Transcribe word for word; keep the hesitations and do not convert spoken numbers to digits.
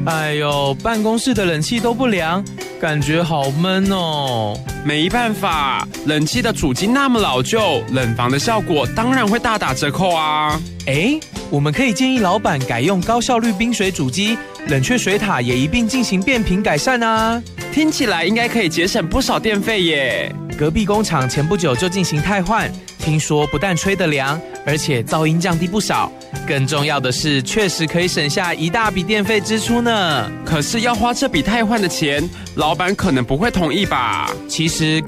哎呦，办公室的冷气都不凉，感觉好闷哦。 没办法，冷气的主机那么老旧，冷房的效果当然会大打折扣啊。 哎，我们可以建议老板改用高效率冰水主机，冷却水塔也一并进行变频改善啊。 听起来应该可以节省不少电费耶。 隔壁工厂前不久就进行汰换，听说不但吹得凉，而且噪音降低不少。更重要的是，确实可以省下一大笔电费支出呢。 可是要花这笔汰换的钱，老板可能不会同意吧？ 其实